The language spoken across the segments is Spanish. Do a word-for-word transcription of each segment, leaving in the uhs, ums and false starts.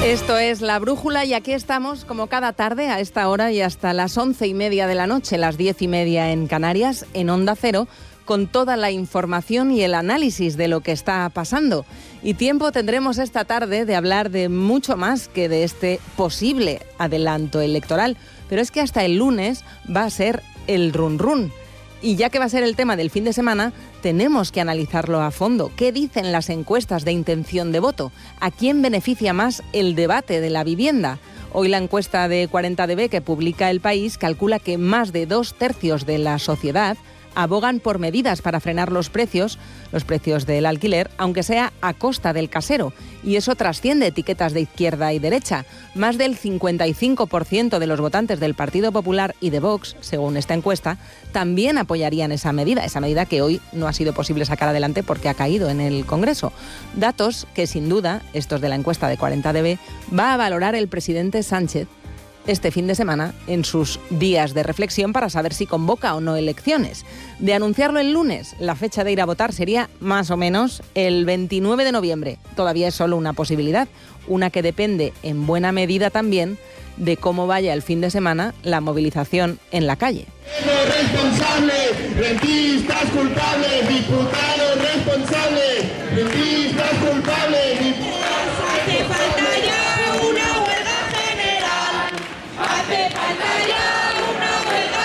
Esto es La Brújula y aquí estamos como cada tarde a esta hora y hasta las once y media de la noche, las diez y media en Canarias, en Onda Cero, con toda la información y el análisis de lo que está pasando. Y tiempo tendremos esta tarde de hablar de mucho más que de este posible adelanto electoral. Pero es que hasta el lunes va a ser el run run. Y ya que va a ser el tema del fin de semana, tenemos que analizarlo a fondo. ¿Qué dicen las encuestas de intención de voto? ¿A quién beneficia más el debate de la vivienda? Hoy la encuesta de cuarenta D B que publica El País calcula que más de dos tercios de la sociedad abogan por medidas para frenar los precios, los precios del alquiler, aunque sea a costa del casero. Y eso trasciende etiquetas de izquierda y derecha. Más del cincuenta y cinco por ciento de los votantes del Partido Popular y de Vox, según esta encuesta, también apoyarían esa medida, esa medida que hoy no ha sido posible sacar adelante porque ha caído en el Congreso. Datos que, sin duda, estos de la encuesta de cuarenta D B, va a valorar el presidente Sánchez este fin de semana en sus días de reflexión para saber si convoca o no elecciones. De anunciarlo el lunes, la fecha de ir a votar sería más o menos el veintinueve de noviembre. Todavía es solo una posibilidad, una que depende en buena medida también de cómo vaya el fin de semana la movilización en la calle. Responsables, rentistas culpables, diputados responsables, rentistas culpables, diputados. Hace falta ya una huelga general, hace falta ya una huelga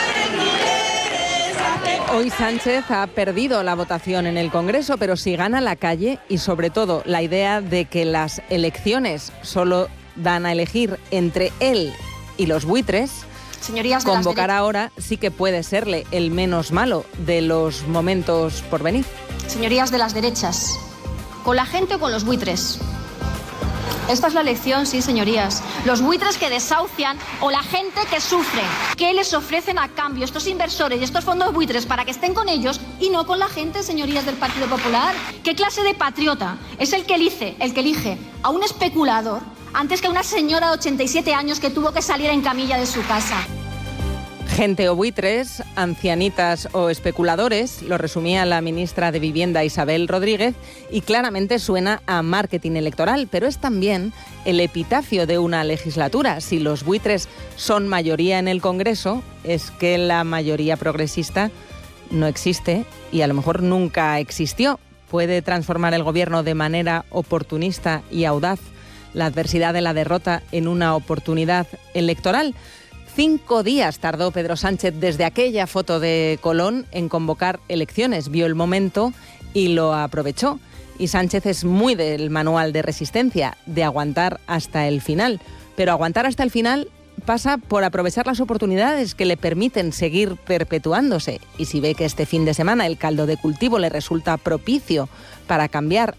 de líderes. Hace... Hoy Sánchez ha perdido la votación en el Congreso, pero si gana la calle y sobre todo la idea de que las elecciones solo dan a elegir entre él y los buitres, Señorías de convocar las ahora sí que puede serle el menos malo de los momentos por venir. Señorías de las derechas, ¿con la gente o con los buitres? Esta es la elección, sí, señorías. Los buitres que desahucian o la gente que sufre. ¿Qué les ofrecen a cambio estos inversores y estos fondos buitres para que estén con ellos y no con la gente, señorías del Partido Popular? ¿Qué clase de patriota es el que elige, el que elige a un especulador antes que a una señora de ochenta y siete años que tuvo que salir en camilla de su casa? Gente o buitres, ancianitas o especuladores, lo resumía la ministra de Vivienda Isabel Rodríguez, y claramente suena a marketing electoral, pero es también el epitafio de una legislatura. Si los buitres son mayoría en el Congreso, es que la mayoría progresista no existe y a lo mejor nunca existió. Puede transformar el gobierno de manera oportunista y audaz la adversidad de la derrota en una oportunidad electoral. Cinco días tardó Pedro Sánchez desde aquella foto de Colón en convocar elecciones. Vio el momento y lo aprovechó. Y Sánchez es muy del manual de resistencia, de aguantar hasta el final. Pero aguantar hasta el final pasa por aprovechar las oportunidades que le permiten seguir perpetuándose. Y si ve que este fin de semana el caldo de cultivo le resulta propicio para cambiar